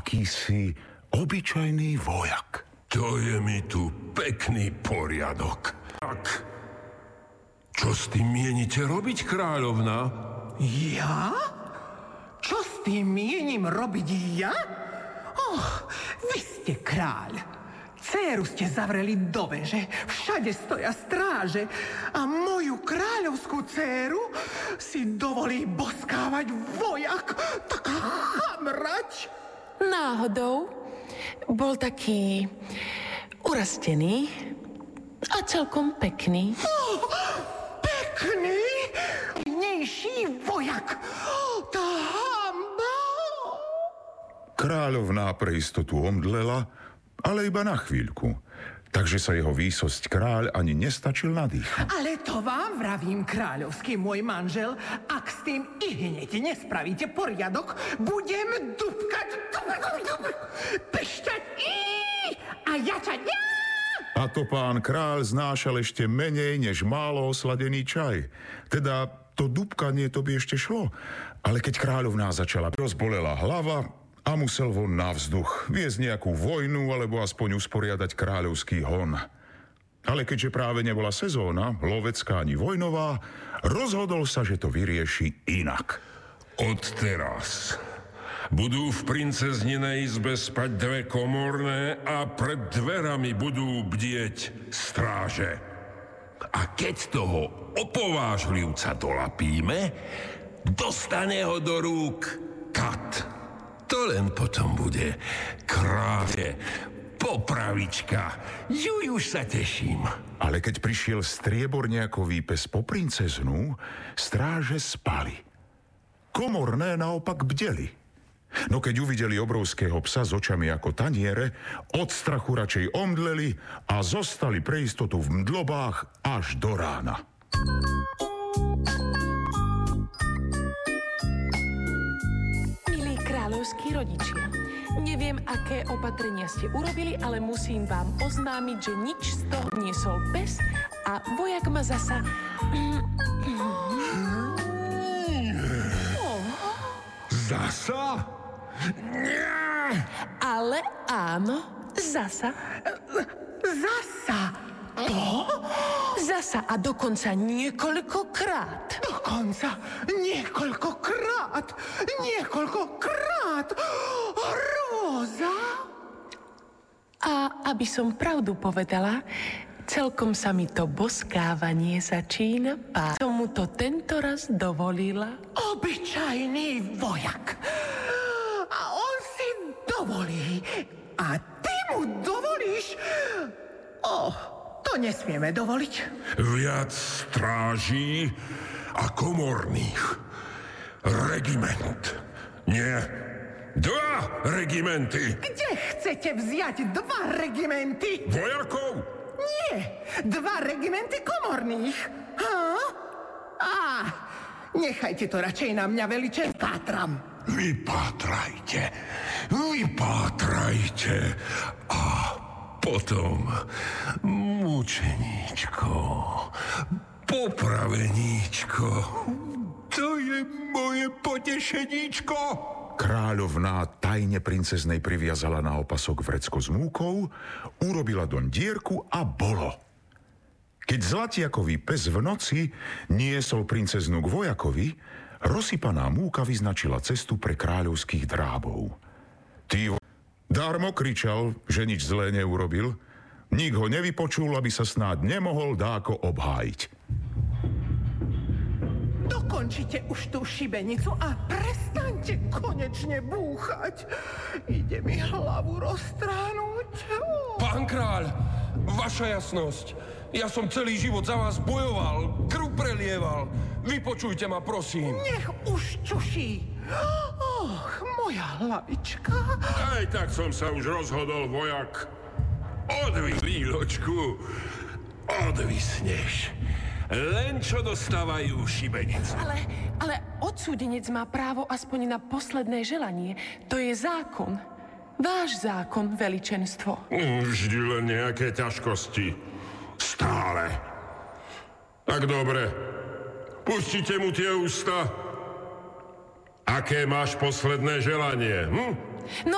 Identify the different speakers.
Speaker 1: akýsi obyčajný vojak.
Speaker 2: To je mi tu pekný poriadok. Tak, čo s tým mienite robiť, kráľovna?
Speaker 3: Ja? Čo s tým mienim robiť ja? Vy ste kráľ. Dcéru ste zavreli do veže, všade stoja stráže a moju kráľovskú dcéru si dovolí boskávať vojak, taká chamrať.
Speaker 4: Náhodou bol taký urastený a celkom pekný.
Speaker 3: Pekný? Nejší vojak. Tá hamba.
Speaker 1: Kráľovná pre istotu omdlela, ale iba na chvíľku. Takže sa jeho výsosť kráľ ani nestačil nadýchnuť.
Speaker 3: Ale to vám vravím, kráľovský môj manžel, ak s tým i hneď nespravíte poriadok, budem dupkať, pišťať a jačať.
Speaker 1: A to pán kráľ znášal ešte menej, než málo osladený čaj. Teda to dupkanie to by ešte šlo. Ale keď kráľovná začala, rozbolela hlava a musel von na vzduch viesť nejakú vojnu alebo aspoň usporiadať kráľovský hon. Ale keďže práve nebola sezóna, lovecká ani vojnová, rozhodol sa, že to vyrieši inak.
Speaker 2: Odteraz budú v princezninej izbe spať dve komorné a pred dverami budú bdieť stráže. A keď toho opovážlivca dolapíme, dostane ho do rúk kat. To len potom bude kráľe popravička. Už sa teším.
Speaker 1: Ale keď prišiel strieborniakový pes po princeznu, stráže spali. Komorné naopak bdeli. No keď uvideli obrovského psa s očami ako taniere, od strachu radšej omdleli a zostali pre istotu v mdlobách až do rána.
Speaker 4: Kráľovskí rodičia, neviem, aké opatrenia ste urobili, ale musím vám oznámiť, že nič z toho niesol pes a vojak ma zasa...
Speaker 2: Zasa? Nie!
Speaker 4: Ale áno, zasa.
Speaker 3: Zasa. To?
Speaker 4: Zasa a dokonca niekoľkokrát.
Speaker 3: Dokonca niekoľkokrát. Hrôza.
Speaker 4: A aby som pravdu povedala, celkom sa mi to boskávanie začína páčiť. Tomu to tento raz dovolila.
Speaker 3: Obyčajný vojak. A on si dovolí. A ty mu dovolíš? To nesmieme dovoliť.
Speaker 2: Viac stráží a komorných. Regiment. Nie. 2 regimenty.
Speaker 3: Kde chcete vziať 2 regimenty?
Speaker 2: Vojakov?
Speaker 3: Nie, 2 regimenty komorných. Nechajte to radšej na mňa, veličen. Pátram.
Speaker 2: Vypátrajte. A potom mučeníčko, popraveníčko. To je moje potešeníčko.
Speaker 1: Kráľovná tajne princeznej priviazala na opasok vrecko s múkou, urobila doň dierku a bolo. Keď zlatiakový pes v noci niesol princeznu k vojakovi, rozsypaná múka vyznačila cestu pre kráľovských drábov. Darmo kričal, že nič zlé neurobil. Nik ho nevypočul, aby sa snáď nemohol dáko obhájiť.
Speaker 3: Dokončite už tú šibenicu a prestaňte konečne búchať. Ide mi hlavu roztrhnúť.
Speaker 5: Pán kráľ, vaša jasnosť, ja som celý život za vás bojoval, krv prelieval. Vypočujte ma, prosím.
Speaker 3: Nech už čuší. Moja hlavička.
Speaker 2: Aj tak som sa už rozhodol, vojak. Chvíľočku, odvisneš. Len čo dostávajú šibenice.
Speaker 4: Ale odsúdenec má právo aspoň na posledné želanie. To je zákon. Váš zákon, veličenstvo.
Speaker 2: Vždy len nejaké ťažkosti. Stále. Tak dobre. Pustite mu tie ústa. Aké máš posledné želanie?
Speaker 4: No